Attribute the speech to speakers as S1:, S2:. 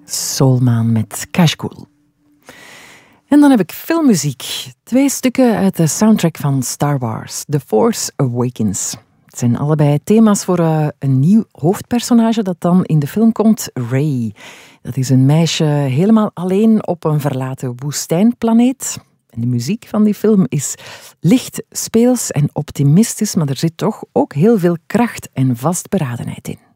S1: Soulmaan met Kashkool. En dan heb ik filmmuziek. 2 stukken uit de soundtrack van Star Wars, The Force Awakens. Het zijn allebei thema's voor een nieuw hoofdpersonage dat dan in de film komt, Rey. Dat is een meisje helemaal alleen op een verlaten woestijnplaneet. En de muziek van die film is licht, speels en optimistisch, maar er zit toch ook heel veel kracht en vastberadenheid in.